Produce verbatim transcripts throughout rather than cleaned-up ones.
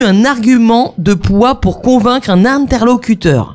un argument de poids pour convaincre un interlocuteur.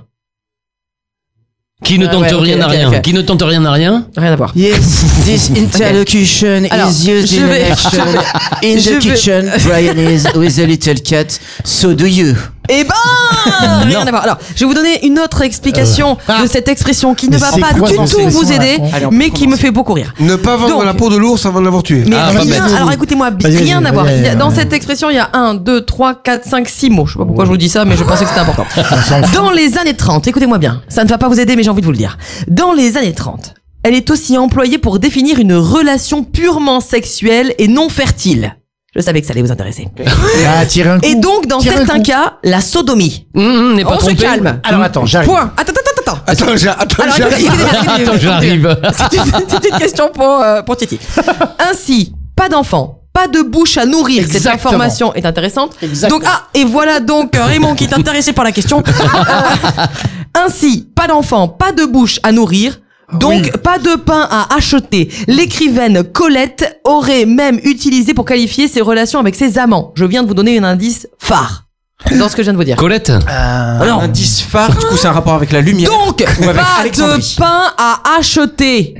Qui ne Ah tente ouais, okay, rien à okay, rien. okay. Qui ne tente rien à rien. Rien à voir. Yes, this interlocution Okay. Alors, is used je in vais- an action in Je the vais- kitchen. Brian is with a little cat. So do you. Eh ben, rien à voir. Alors, je vais vous donner une autre explication Euh. de cette expression qui ne Mais va c'est pas quoi du cette tout vous expression, aider, là ? Allez, on peut mais qui me fait beaucoup rire. Ne pas vendre Donc- la peau de l'ours avant de l'avoir tué. Mais Ah, pas rien, bête. alors écoutez-moi, Vas-y, rien vas-y, à voir. vas-y, Il y a- Dans vas-y. cette expression, il y a un, deux, trois, quatre, cinq, six mots. Je sais pas pourquoi je vous dis ça, mais je pensais que c'était important. Dans les années trente, écoutez-moi bien, ça ne va pas vous aider, mais j'ai envie de vous le dire. Dans les années trente, elle est aussi employée pour définir une relation purement sexuelle et non fertile. Je savais que ça allait vous intéresser. Ah, tirer un coup. Et donc, dans Tire un certains coup. cas, la sodomie. Hum, hum, n'est pas On se trompé. calme. Alors attends, j'arrive. Point. Attends, attends, attends, attends. Attends, j'ai- attends, Alors, j'ai- écoutez, écoutez bien, écoutez bien, Attends, j'arrive. C'est une, c'est une question pour, euh, pour Titi. Ainsi, pas d'enfant, pas de bouche à nourrir. Cette Exactement. information est intéressante. Exactement. Donc, ah, et voilà donc euh, Raymond qui est intéressé par la question. Euh, ainsi, pas d'enfant, pas de bouche à nourrir. Donc, Oui. pas de pain à acheter. L'écrivaine Colette aurait même utilisé pour qualifier ses relations avec ses amants. Je viens de vous donner un indice phare dans ce que je viens de vous dire. Colette. Euh, Alors, indice phare, du coup, c'est un rapport avec la lumière. Donc, Ou avec pas Alexandrie. de pain à acheter.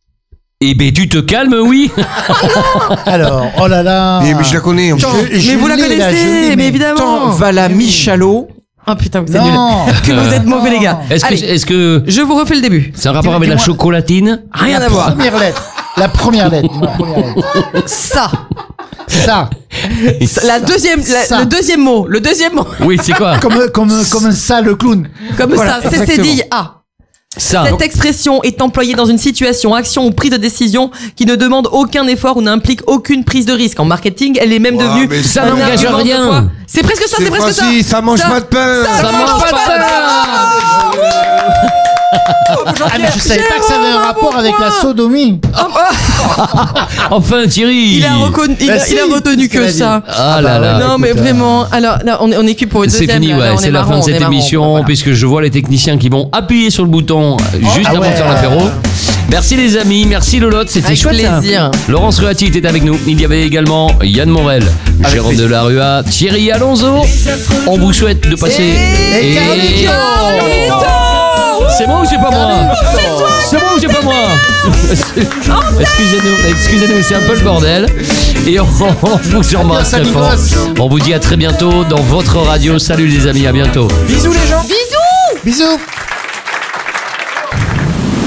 Eh ben, tu te calmes, oui. alors, oh là là. Eh, mais je la connais. en plus. Je- je Mais vous la l'ai, là, je connaissez, l'ai, mais évidemment. Tant Vala Michalot. Oh putain, vous êtes nuls. Non. Que vous êtes mauvais, les gars. Est-ce que, Allez, est-ce que je vous refais le début. c'est un rapport avec la Dis-moi. chocolatine? Rien La à voir. première lettre. La première lettre. La première lettre. Ça. Ça. La deuxième, la- Ça. le deuxième mot. Le deuxième mot. Oui, c'est quoi? Comme, comme, comme ça, le clown. Comme Voilà, ça. C'est exactement. dit A. Ça. Cette expression est employée dans une situation, action ou prise de décision qui ne demande aucun effort ou n'implique aucune prise de risque. En marketing, elle est même Ouais, devenue mais ça un n'engage argument de rien. poids. C'est presque ça, c'est presque ça. facile, ça mange Ça- pas de pain. ça Ça mange pas de pain. Ah, mais je savais pas que ça avait un rapport avec la sodomie. Enfin, Thierry. Il a, reconnu, il, a- Bah si, il a retenu c'est ce qu'elle que a dit. ça. Ah là là. non, mais écoute, euh, vraiment. Alors, là, on est, on est cul pour une C'est deuxième. fini, là, ouais. on C'est est la marrant, fin de on est cette marrant, émission, voilà. puisque je vois les techniciens qui vont appuyer sur le bouton euh, juste ah avant de ouais. faire l'apéro. Merci les amis, merci Lolotte, c'était Avec chouette. ça. plaisir. Laurence Ruati était avec nous. Il y avait également Yann Morel, Jérôme de la Rua, Thierry Alonso. On vous souhaite de passer. Et Et- Carlito. C'est moi ou c'est pas moi? C'est moi ou c'est pas moi? Excusez-nous, excusez-nous, c'est un peu le bordel. Et on, on vous embrasse très fort. On vous dit à très bientôt dans votre radio. Salut les amis, à bientôt. Bisous les gens. Bisous.